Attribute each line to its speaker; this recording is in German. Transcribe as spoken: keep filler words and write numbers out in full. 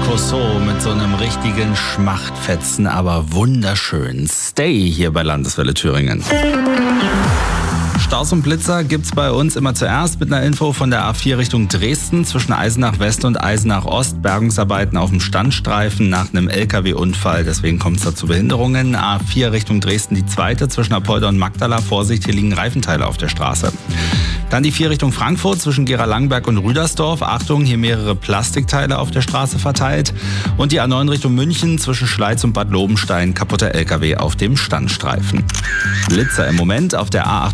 Speaker 1: Clouseau mit so einem richtigen Schmachtfetzen, aber wunderschön. Stay hier bei Landeswelle Thüringen. Staus und Blitzer gibt's bei uns immer zuerst mit einer Info von der A vier Richtung Dresden zwischen Eisenach West und Eisenach Ost. Bergungsarbeiten auf dem Standstreifen nach einem L K W-Unfall, deswegen kommt es da zu Behinderungen. A vier Richtung Dresden die zweite zwischen Apolda und Magdala. Vorsicht, hier liegen Reifenteile auf der Straße. Dann die vier Richtung Frankfurt zwischen Gera-Langenberg und Rüdersdorf. Achtung, hier mehrere Plastikteile auf der Straße verteilt. Und die A neun Richtung München zwischen Schleiz und Bad Lobenstein. Kaputter L K W auf dem Standstreifen. Blitzer im Moment auf der A